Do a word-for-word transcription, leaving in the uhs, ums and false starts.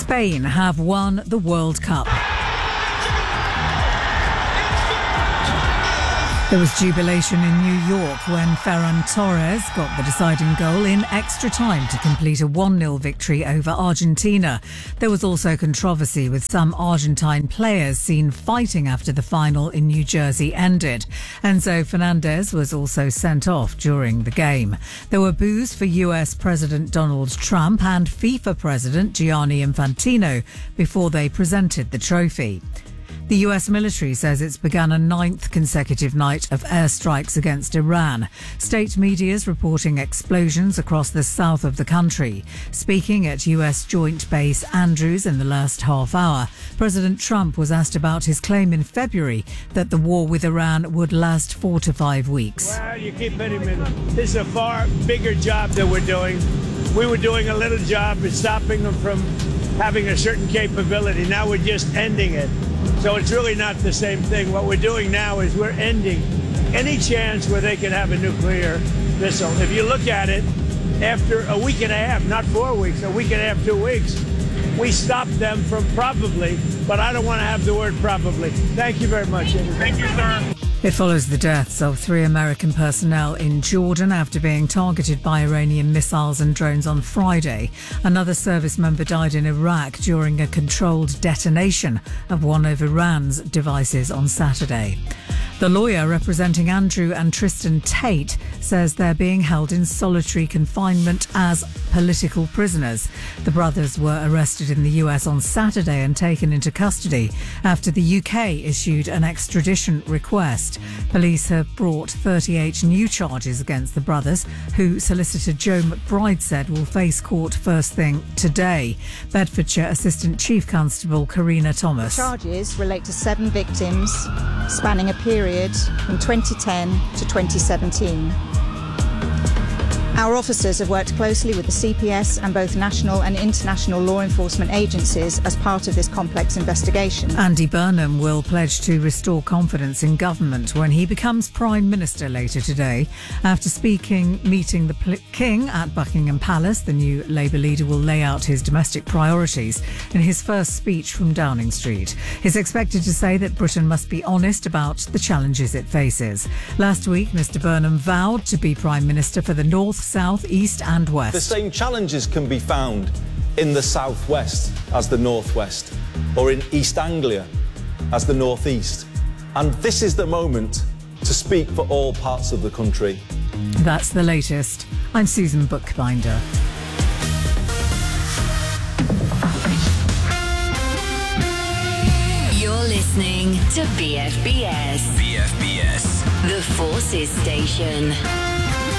Spain have won the World Cup. There was jubilation in New York when Ferran Torres got the deciding goal in extra time to complete a one nil victory over Argentina. There was also controversy with some Argentine players seen fighting after the final in New Jersey ended. Enzo Fernandez was also sent off during the game. There were boos for U S President Donald Trump and FIFA President Gianni Infantino before they presented the trophy. The U S military says it's begun a ninth consecutive night of airstrikes against Iran. State media is reporting explosions across the south of the country. Speaking at U S Joint Base Andrews in the last half hour, President Trump was asked about his claim in February that the war with Iran would last four to five weeks. Well, you keep hitting me. This is a far bigger job that we're doing. We were doing a little job of stopping them from having a certain capability. Now we're just ending it. So it's really not the same thing. What we're doing now is we're ending any chance where they can have a nuclear missile. If you look at it, after a week and a half, not four weeks, a week and a half, two weeks, we stopped them from probably, but I don't want to have the word probably. Thank you very much. Thank you, sir. It follows the deaths of three American personnel in Jordan after being targeted by Iranian missiles and drones on Friday. Another service member died in Iraq during a controlled detonation of one of Iran's devices on Saturday. The lawyer representing Andrew and Tristan Tate says they're being held in solitary confinement as political prisoners. The brothers were arrested in the U S on Saturday and taken into custody after the U K issued an extradition request. Police have brought thirty-eight new charges against the brothers, who Solicitor Joe McBride said will face court first thing today. Bedfordshire Assistant Chief Constable Karina Thomas. The charges relate to seven victims spanning a period from twenty ten to twenty seventeen. Our officers have worked closely with the C P S and both national and international law enforcement agencies as part of this complex investigation. Andy Burnham will pledge to restore confidence in government when he becomes Prime Minister later today. After speaking, meeting the King at Buckingham Palace, the new Labour leader will lay out his domestic priorities in his first speech from Downing Street. He's expected to say that Britain must be honest about the challenges it faces. Last week, Mr Burnham vowed to be Prime Minister for the North, South, East and West. The same challenges can be found in the South West as the North West, or in East Anglia as the North East. And this is the moment to speak for all parts of the country. That's the latest. I'm Susan Bookbinder. You're listening to B F B S. B F B S. The Forces Station.